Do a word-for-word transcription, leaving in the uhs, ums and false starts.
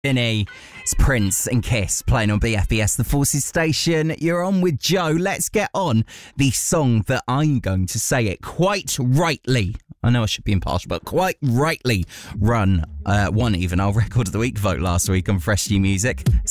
Vinny, it's Prince and Kiss playing on B F B S, the Forces station. You're on with Joe. Let's get on the song that I'm going to say it quite rightly. I know I should be impartial, but quite rightly run, uh, won even our Record of the Week vote last week on Fresh New Music.